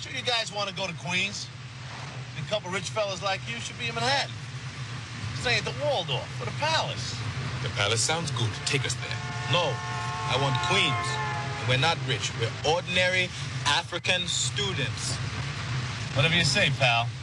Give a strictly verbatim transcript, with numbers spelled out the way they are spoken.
Sure you guys want to go to Queens? A couple rich fellas like you should be in Manhattan. Stay at the Waldorf or the Palace. The Palace sounds good. Take us there. No, I want Queens. And we're not rich. We're ordinary African students. Whatever you say, pal.